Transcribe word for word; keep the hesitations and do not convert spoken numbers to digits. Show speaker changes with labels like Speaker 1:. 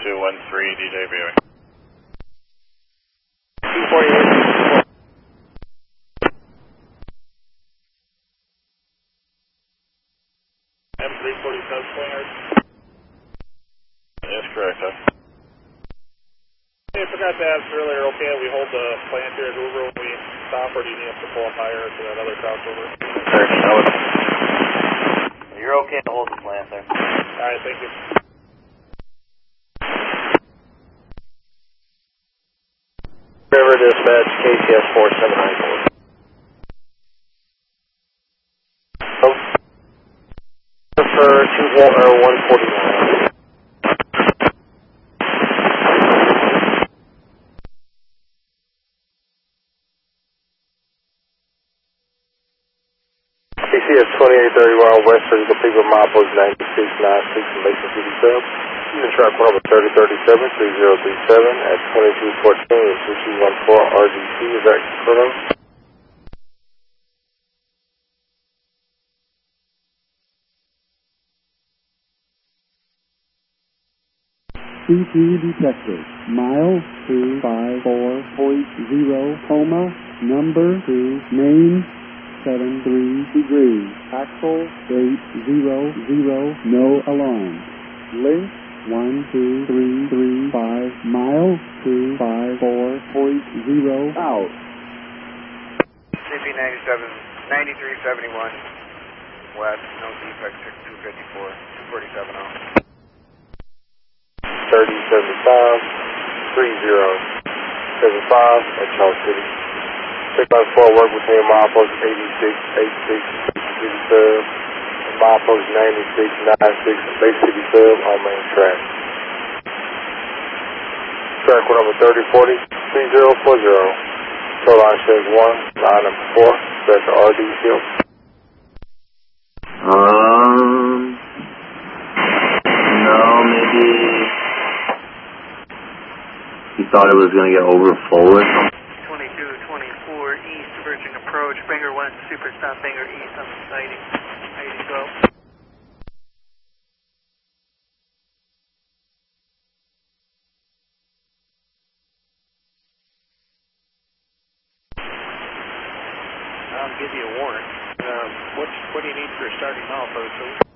Speaker 1: two one three, D J viewing.
Speaker 2: two forty-eight. M three forty-seven swingers.
Speaker 1: Yes, correct, sir.
Speaker 2: Hey, I forgot to ask earlier, okay, we hold the plant here at Hoover when we stop, or do you need us to pull up higher to that other crossover?
Speaker 1: Sir, that was...
Speaker 3: You're okay to hold the plant there.
Speaker 2: Alright, thank you.
Speaker 4: River dispatch, K C S four seven nine four. For one forty-nine. K C S twenty-eight thirty Wild West, surgical people, milepost ninety-six ninety-six in Mason City Sub. You can track one over thirty thirty-seven three zero three seven at twenty-two fourteen two two one four R D C. Is that correct?
Speaker 5: C T detected. Mile two five four point zero, coma, number two, main, seven three degrees. Axle, eight zero zero, no alarm. Length, one two three three five, mile two five four point zero, out.
Speaker 3: C P ninety-seven, ninety-three seventy-one, west, no defect, six two fifty-four, two forty-seven out.
Speaker 4: thirty seventy-five three zero seven five at Charles City. six five four work between milepost eighty-six eighty-six City Sub and milepost ninety-six ninety-six Bay City Sub on main track. Track one number thirty forty three zero four zero. Tow line says one, line number four. That's the R D field.
Speaker 6: Um, no, maybe. He thought it was going to get over full or something.
Speaker 7: twenty-two twenty-four East, Virgin Approach, Bangor one, Super Stop, Bangor East on the sighting. eighty twelve.
Speaker 2: I'll give you a warrant. Um, what, what do you need for a starting milepost, please?